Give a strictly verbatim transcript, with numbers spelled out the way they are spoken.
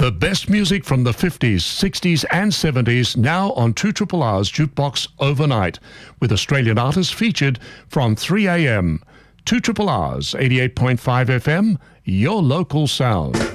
The best music from the fifties, sixties and seventies now on two R R R's Jukebox Overnight, with Australian artists featured from three a m two R R R's eighty-eight point five F M, your local sound.